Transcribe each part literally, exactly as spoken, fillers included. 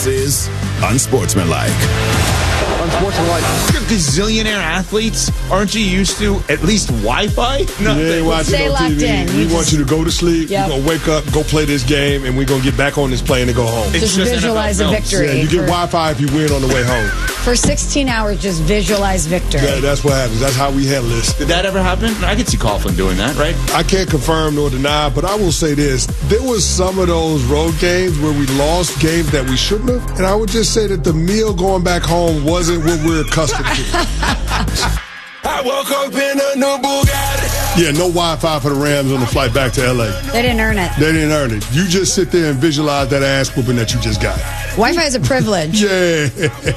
This is Unsportsmanlike. Unsportsmanlike. You're a gazillionaire athletes. Aren't you used to at least Wi-Fi? No, you ain't watching Stay no locked T V. in. We You want just- you to go to sleep. Yep. You're going to wake up, go play this game, and we're going to get back on this plane and go home. It's Just just visualize N F L a films. victory. Yeah, you get for, Wi-Fi if you win on the way home. for sixteen hours, just visualize victory. That, that's what happens. That's how we handle this. Did that ever happen? I could see Coughlin doing that, right? I can't confirm nor deny, but I will say this. There was some of those road games where we lost games that we shouldn't have, and I would just say that the meal going back home wasn't what we're accustomed to. I woke up in a new Bugatti. Yeah, no Wi-Fi for the Rams on the flight back to L A. They didn't earn it. They didn't earn it. You just sit there and visualize that ass whooping that you just got. Wi-Fi is a privilege. Yeah.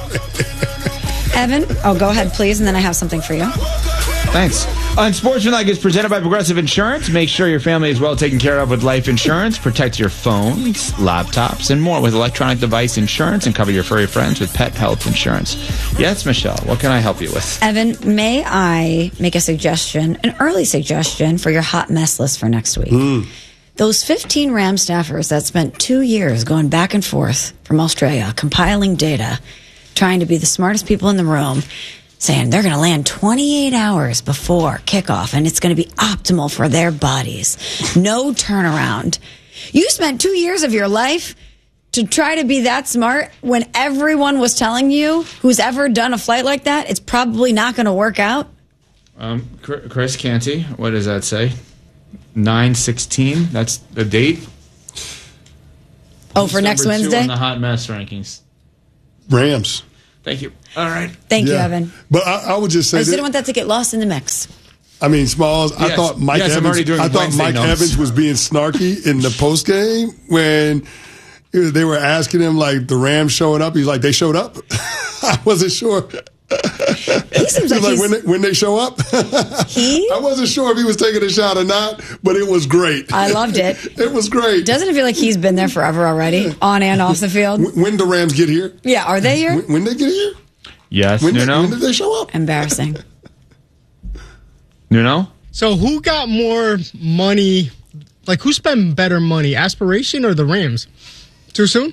Evan, oh, go ahead, please, and then I have something for you. Thanks. Unsportsmanlike is presented by Progressive Insurance. Make sure your family is well taken care of with life insurance. Protect your phones, laptops, and more with electronic device insurance, and cover your furry friends with pet health insurance. Yes, Michelle, what can I help you with? Evan, may I make a suggestion, an early suggestion for your hot mess list for next week? Mm. Those fifteen Ram staffers that spent two years going back and forth from Australia, compiling data, trying to be the smartest people in the room, saying they're going to land twenty-eight hours before kickoff and it's going to be optimal for their bodies. No turnaround. You spent two years of your life to try to be that smart when everyone was telling you who's ever done a flight like that, it's probably not going to work out. Um, Chris Canty, what does that say? nine sixteen, that's the date. Oh, for next Number two Wednesday? on the hot mess rankings. Rams. Thank you. All right. Thank you, Yeah. Evan. But I, I would just say I just that, didn't want that to get lost in the mix. I mean, Smalls, I Yes. thought Mike Yes, I'm Evans already doing I thought Wednesday Mike notes. Evans was being snarky in the post game when they were asking him like the Rams showing up. He's like, they showed up. I wasn't sure. He seems like, Like he's, when they, when they show up, he, I wasn't sure if he was taking a shot or not, but it was great. I loved it. It was great. Doesn't it feel like he's been there forever already, on and off the field? When, when the Rams get here? Yeah, are they here? When, when they get here? Yes, When, they, Nuno? when did they show up? Embarrassing. Nuno? So who got more money? Like, who spent better money, Aspiration or the Rams? Too soon?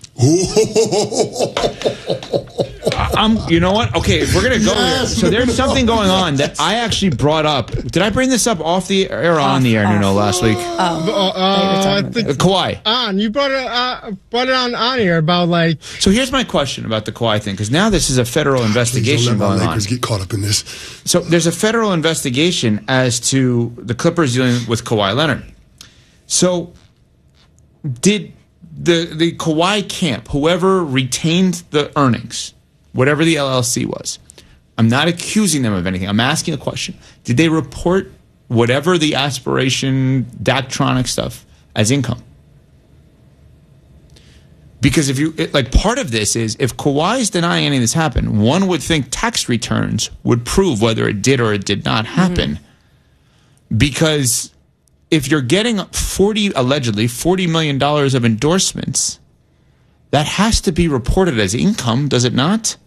I'm, you know what? Okay, if we're going to go Yes. here. So there's something going on that I actually brought up. Did I bring this up off the air or on Off, the air, Nuno, off. last week? Uh, Oh, uh, I about think Uh, Kawhi. on. You brought it, uh, brought it on, on here about, like, So here's my question about the Kawhi thing, because now this is a federal Please investigation don't let going my on. Lakers get caught up in this. So there's a federal investigation as to the Clippers dealing with Kawhi Leonard. So did the the Kawhi camp, whoever retained the earnings, whatever the L L C was, I'm not accusing them of anything. I'm asking a question. Did they report whatever the Aspiration Daktronic stuff as income? Because if you, it, like, part of this is if Kawhi is denying any of this happened, one would think tax returns would prove whether it did or it did not happen. Mm-hmm. Because if you're getting forty, allegedly forty million dollars of endorsements, that has to be reported as income, does it not?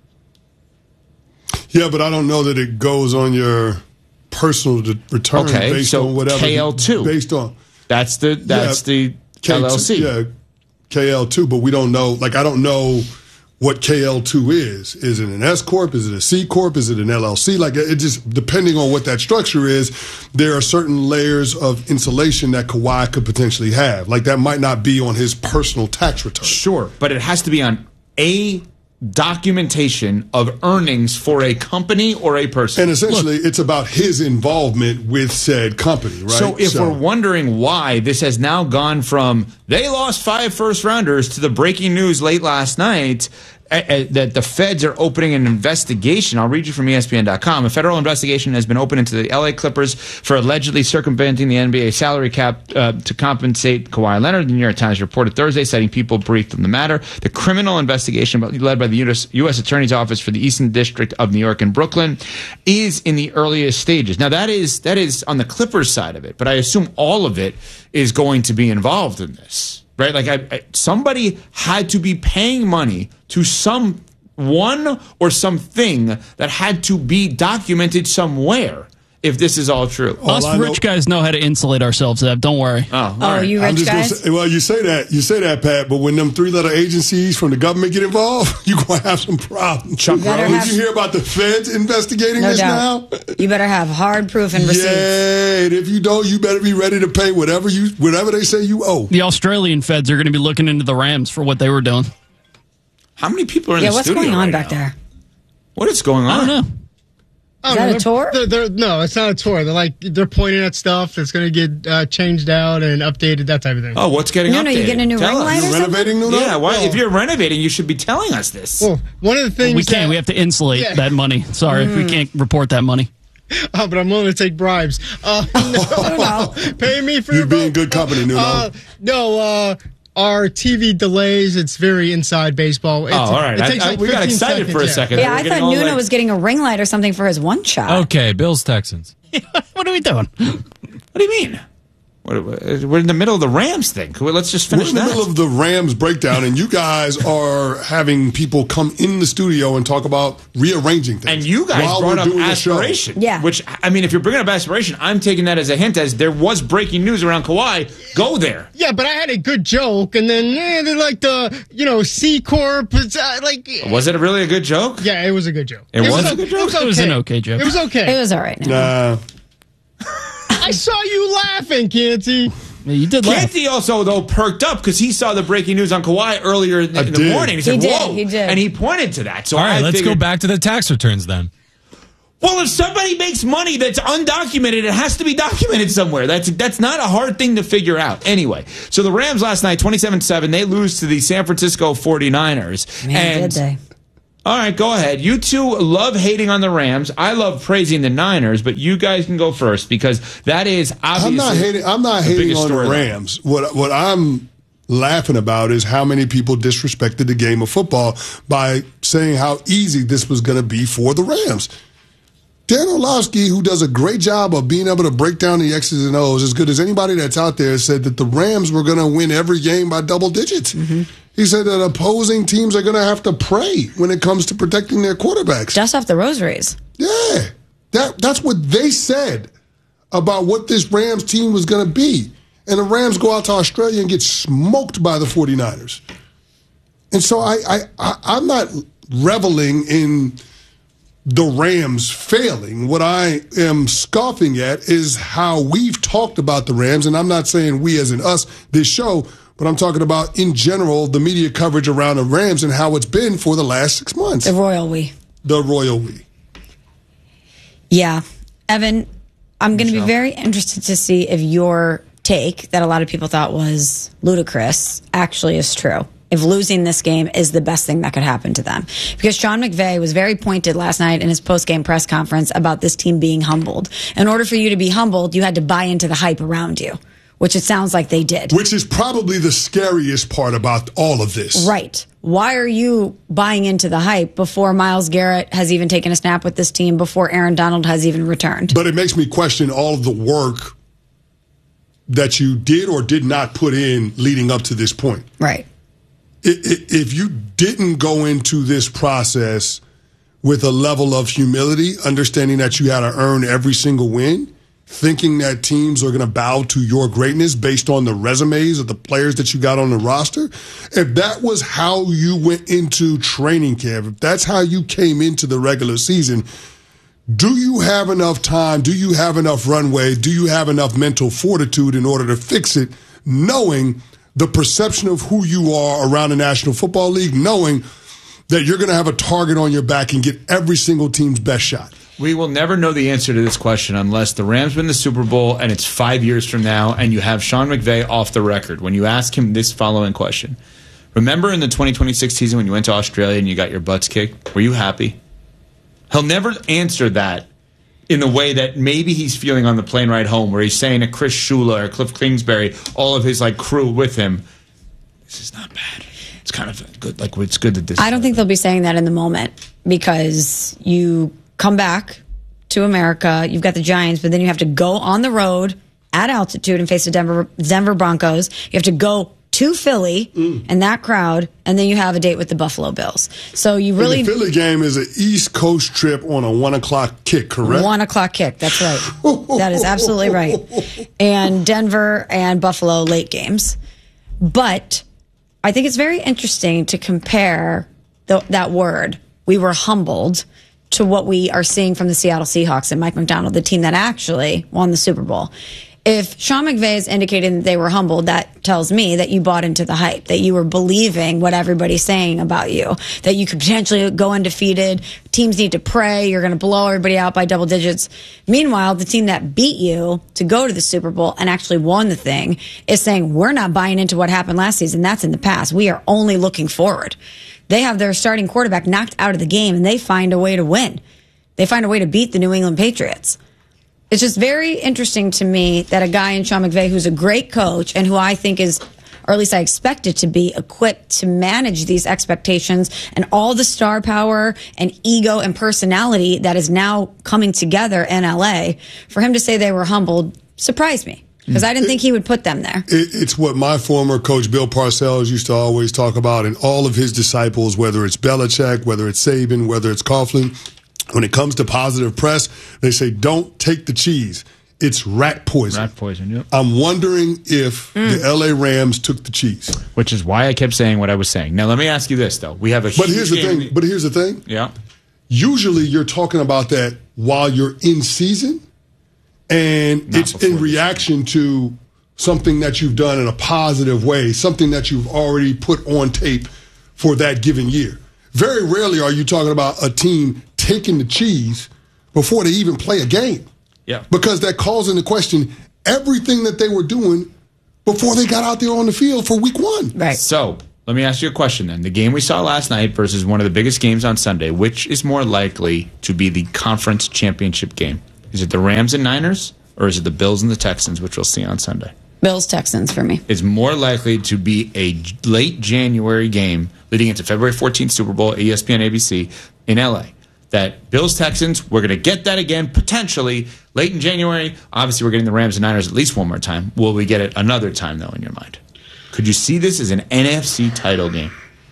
Yeah, but I don't know that it goes on your personal de- return Okay, based so on whatever. K L two. Based on That's the that's Yeah, the K two, L L C. Yeah, K L two, but we don't know. Like, I don't know what K L two is. Is it an S corp? Is it a C corp? Is it an L L C? Like, it just depending on what that structure is, there are certain layers of insulation that Kawhi could potentially have. Like, that might not be on his personal tax return. Sure, but it has to be on a documentation of earnings for a company or a person. And essentially, it's about his involvement with said company, right? So if we're wondering why this has now gone from they lost five first rounders to the breaking news late last night uh, uh, that the feds are opening an investigation. I'll read you from E S P N dot com. A federal investigation has been opened into the L A Clippers for allegedly circumventing the N B A salary cap uh, to compensate Kawhi Leonard. The New York Times reported Thursday, citing people briefed on the matter. The criminal investigation led by the U S, U S Attorney's Office for the Eastern District of New York and Brooklyn is in the earliest stages. Now, that is that is on the Clippers side of it, but I assume all of it is going to be involved in this. Right, like I, I, somebody had to be paying money to someone or something that had to be documented somewhere. if this is all true. All Us I know- rich guys know how to insulate ourselves, Ev. Don't worry. Oh, all Oh, right. you I'm rich just gonna guys? say, well, you say that, you say that, Pat, but when them three-letter agencies from the government get involved, you're going to have some problems. Chuck You better Did have- you hear about the feds investigating No this doubt. now? You better have hard proof and receipts. Yeah, and if you don't, you better be ready to pay whatever you, whatever they say you owe. The Australian feds are going to be looking into the Rams for what they were doing. How many people are in Yeah, the what's studio going on right back now? there? What is going I on? don't know. I Is don't that know. a tour? They're, they're, no, it's not a tour. They're like they're pointing at stuff that's going to get uh, changed out and updated, that type of thing. Oh, what's getting No, updated? no, you getting a new Tell ring us. light or You're something? renovating new Yeah, why, Well- if you're renovating, you should be telling us this. Well, one of the things We can't. that- We have to insulate Yeah. that money. Sorry, we can't report that money. Oh, but I'm willing to take bribes. Uh, no, pay me for You're your being vote. good company, Nuno. Uh, no, uh, our T V delays. It's very inside baseball. It's, oh, all right. It I, takes I, like we got fifteen excited seconds, for a yeah. second. Yeah, We're I getting thought all, Nuno like- was getting a ring light or something for his one shot. Okay, Bills Texans. What are we doing? What do you mean? What- We're in the middle of the Rams thing. Let's just We're finish in the that. middle of the Rams breakdown, and you guys are having people come in the studio and talk about rearranging things. And you guys while brought we're up doing the show. aspiration. Yeah. Which, I mean, if you're bringing up aspiration, I'm taking that as a hint as there was breaking news around Kawhi. Go there. Yeah, but I had a good joke, and then eh, they're like the you know C Corp. It's, uh, like Was it really a good joke? yeah, it was a good joke. It was o- a good joke? It was, okay. It was an okay joke. It was okay. It was all right. Now. Nah. I saw you laughing, Canty. Yeah, you did laugh. Canty also, though, perked up because he saw the breaking news on Kawhi earlier in the, I in the did. morning. He said, He did, whoa. he did. And he pointed to that. So All right, I let's figured, go back to the tax returns then. Well, if somebody makes money that's undocumented, it has to be documented somewhere. That's that's not a hard thing to figure out. Anyway, so the Rams last night, twenty-seven seven, they lose to the San Francisco forty-niners. Man, and, did they? All right, go ahead. You two love hating on the Rams. I love praising the Niners, but you guys can go first because that is obviously I'm not hating. I'm not the hating biggest on the storyline. Rams. What what I'm laughing about is how many people disrespected the game of football by saying how easy this was going to be for the Rams. Dan Orlovsky, who does a great job of being able to break down the X's and O's as good as anybody that's out there, said that the Rams were going to win every game by double digits. Mm-hmm. He said that opposing teams are going to have to pray when it comes to protecting their quarterbacks. Dust off the rosaries. Yeah, that that's what they said about what this Rams team was going to be. And the Rams go out to Australia and get smoked by the forty-niners. And so I, I, I I'm not reveling in the Rams failing. What I am scoffing at is how we've talked about the Rams, and I'm not saying we as in us, this show, but I'm talking about in general the media coverage around the Rams and how it's been for the last six months. The royal we. The royal we. Yeah. Evan, I'm going to be very interested to see if your take that a lot of people thought was ludicrous actually is true. If losing this game is the best thing that could happen to them. Because Sean McVay was very pointed last night in his post-game press conference about this team being humbled. In order for you to be humbled, you had to buy into the hype around you, which it sounds like they did. Which is probably the scariest part about all of this. Right. Why are you buying into the hype before Myles Garrett has even taken a snap with this team, before Aaron Donald has even returned? But it makes me question all of the work that you did or did not put in leading up to this point. Right. If you didn't go into this process with a level of humility, understanding that you had to earn every single win, thinking that teams are going to bow to your greatness based on the resumes of the players that you got on the roster, if that was how you went into training camp, if that's how you came into the regular season, do you have enough time? Do you have enough runway? Do you have enough mental fortitude in order to fix it, knowing the perception of who you are around the National Football League, knowing that you're going to have a target on your back and get every single team's best shot? We will never know the answer to this question unless the Rams win the Super Bowl and it's five years from now and you have Sean McVay off the record. When you ask him this following question, remember in the twenty twenty-six season when you went to Australia and you got your butts kicked? Were you happy? He'll never answer that in the way that maybe he's feeling on the plane ride home, where he's saying to Chris Shula or Cliff Kingsbury, all of his like crew with him, this is not bad. It's kind of good. Like, it's good that this. I don't think they'll be saying that in the moment, because you come back to America, you've got the Giants, but then you have to go on the road at altitude and face the Denver Denver Broncos. You have to go to Philly Mm. and that crowd, and then you have a date with the Buffalo Bills. So you And really the Philly game is an East Coast trip on a one o'clock kick, correct? one o'clock kick. That's right. That is absolutely right. And Denver and Buffalo late games. But I think it's very interesting to compare the, that word. We were humbled to what we are seeing from the Seattle Seahawks and Mike McDonald, the team that actually won the Super Bowl. If Sean McVay is indicating that they were humbled, that tells me that you bought into the hype, that you were believing what everybody's saying about you, that you could potentially go undefeated. Teams need to pray. You're going to blow everybody out by double digits. Meanwhile, the team that beat you to go to the Super Bowl and actually won the thing is saying, we're not buying into what happened last season. That's in the past. We are only looking forward. They have their starting quarterback knocked out of the game, and they find a way to win. They find a way to beat the New England Patriots. It's just very interesting to me that a guy in Sean McVay, who's a great coach and who I think is, or at least I expect it to be, equipped to manage these expectations and all the star power and ego and personality that is now coming together in L A, for him to say they were humbled surprised me. Because I didn't think he would put them there. It, it's what my former coach Bill Parcells used to always talk about, and all of his disciples, whether it's Belichick, whether it's Saban, whether it's Coughlin. When it comes to positive press, they say, don't take the cheese. It's rat poison. Rat poison, yep. I'm wondering if Mm. the L A Rams took the cheese. Which is why I kept saying what I was saying. Now, let me ask you this, though. We have a But huge here's the game- thing. But here's the thing. Yeah. Usually you're talking about that while you're in season, and Not it's before in the reaction to something that you've done in a positive way, something that you've already put on tape for that given year. Very rarely are you talking about a team taking the cheese before they even play a game. Yeah. Because that calls into question everything that they were doing before they got out there on the field for week one. Right. So, let me ask you a question then. The game we saw last night versus one of the biggest games on Sunday, which is more likely to be the conference championship game? Is it the Rams and Niners, or is it the Bills and the Texans, which we'll see on Sunday? Bills, Texans for me. Is more likely to be a late January game leading into February fourteenth Super Bowl, E S P N, A B C, in L A. That Bills, Texans, we're going to get that again, potentially, late in January. Obviously, we're getting the Rams and Niners at least one more time. Will we get it another time, though, in your mind? Could you see this as an N F C title game?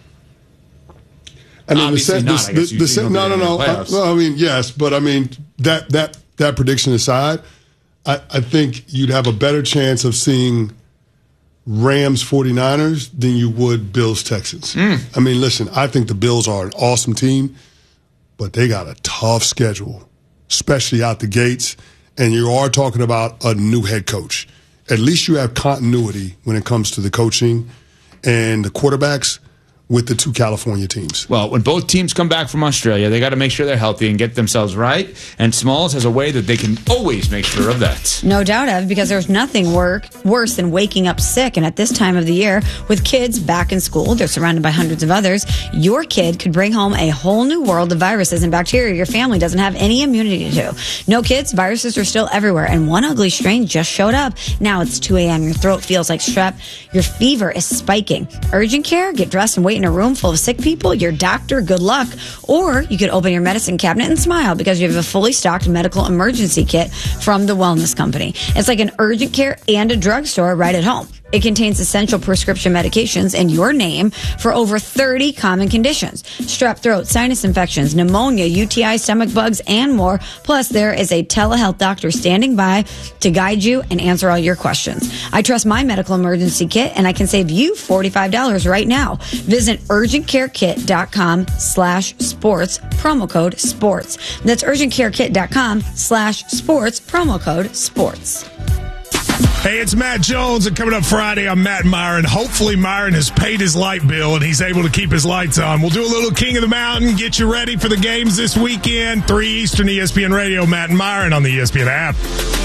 I mean, Obviously the, not. the, I guess the, you- the, you se- don't no, get no, it in no. the Uh, playoffs. well, I mean, yes, but I mean that that that prediction aside, I, I think you'd have a better chance of seeing Rams 49ers than you would Bills Texans. I mean, listen, I think the Bills are an awesome team, but they got a tough schedule, especially out the gates. And you are talking about a new head coach. At least you have continuity when it comes to the coaching and the quarterbacks with the two California teams. Well, when both teams come back from Australia, they got to make sure they're healthy and get themselves right. And Smalls has a way that they can always make sure of that. No doubt, Ev, because there's nothing work, worse than waking up sick. And at this time of the year, with kids back in school, they're surrounded by hundreds of others. Your kid could bring home a whole new world of viruses and bacteria your family doesn't have any immunity to. No kids, viruses are still everywhere. And one ugly strain just showed up. Now it's two a.m. Your throat feels like strep. Your fever is spiking. Urgent care? Get dressed and wait in a room full of sick people. Your doctor, good luck. Or you could open your medicine cabinet and smile because you have a fully stocked medical emergency kit from the Wellness Company. It's like an urgent care and a drugstore right at home. It contains essential prescription medications in your name for over thirty common conditions. Strep throat, sinus infections, pneumonia, U T I, stomach bugs, and more. Plus, there is a telehealth doctor standing by to guide you and answer all your questions. I trust my medical emergency kit, and I can save you forty-five dollars right now. Visit urgentcarekit.com slash sports, promo code sports. That's urgentcarekit.com slash sports, promo code sports. Hey, it's Matt Jones, and coming up Friday, I'm Matt Myron. Hopefully, Myron has paid his light bill, and he's able to keep his lights on. We'll do a little King of the Mountain, get you ready for the games this weekend. three Eastern, E S P N Radio, Matt and Myron on the E S P N app.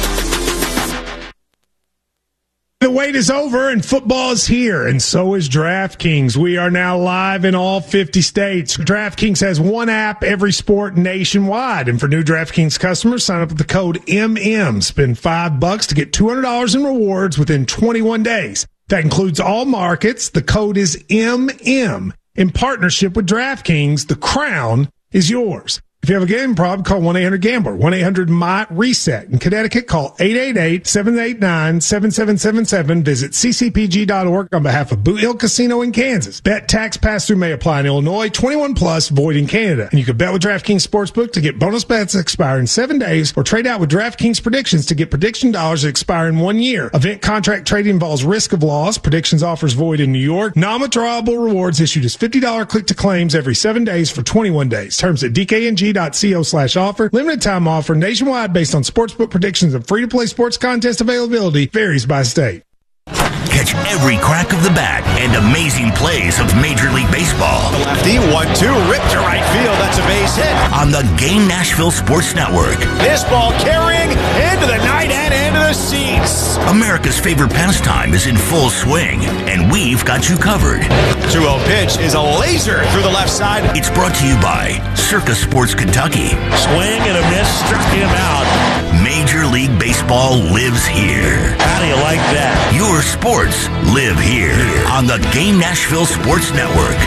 The wait is over, and football is here, and so is DraftKings. We are now live in all fifty states. DraftKings has one app, every sport nationwide. And for new DraftKings customers, sign up with the code M M. Spend five bucks to get two hundred dollars in rewards within twenty-one days. That includes all markets. The code is M M. In partnership with DraftKings, the crown is yours. If you have a gambling problem, call one eight hundred gambler, one eight hundred M Y reset. In Connecticut, call eight eight eight, seven eight nine, seven seven seven seven. Visit c c p g dot org on behalf of Boot Hill Casino in Kansas. Bet tax pass-through may apply in Illinois, twenty-one plus, void in Canada. And you can bet with DraftKings Sportsbook to get bonus bets that expire in seven days, or trade out with DraftKings Predictions to get prediction dollars that expire in one year. Event contract trading involves risk of loss. Predictions offers void in New York. Non-withdrawable rewards issued as fifty dollars click-to-claims every seven days for twenty-one days. Terms at d k n g dot co slash offer. Limited time offer nationwide based on sportsbook predictions and free-to-play sports contest availability varies by state. Catch every crack of the bat and amazing plays of Major League Baseball. The lefty, one two, ripped to right field. That's a base hit. On the Game Nashville Sports Network. This ball carrying into the night and into the seats. America's favorite pastime is in full swing, and we've got you covered. two oh pitch is a laser through the left side. It's brought to you by Circa Sports Kentucky. Swing and a miss, struck him out. Major League Baseball lives here. How do you like that? Your sports live here on the Game Nashville Sports Network.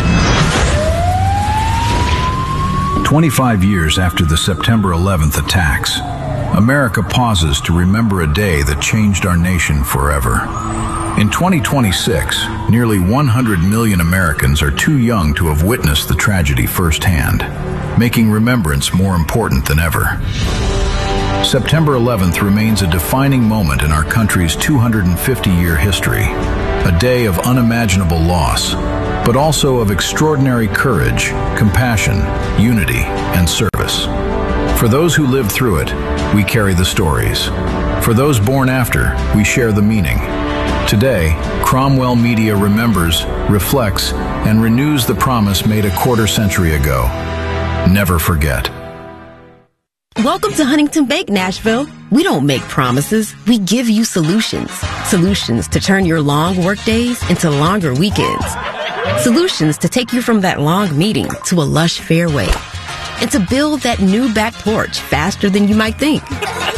twenty-five years after the September eleventh attacks, America pauses to remember a day that changed our nation forever. In twenty twenty-six, nearly one hundred million Americans are too young to have witnessed the tragedy firsthand, making remembrance more important than ever. September eleventh remains a defining moment in our country's two hundred fifty year history, a day of unimaginable loss, but also of extraordinary courage, compassion, unity, and service. For those who lived through it, we carry the stories. For those born after, we share the meaning. Today, Cromwell Media remembers, reflects, and renews the promise made a quarter century ago. Never forget. Welcome to Huntington Bank, Nashville. We don't make promises. We give you solutions. Solutions to turn your long work days into longer weekends. Solutions to take you from that long meeting to a lush fairway. And to build that new back porch faster than you might think.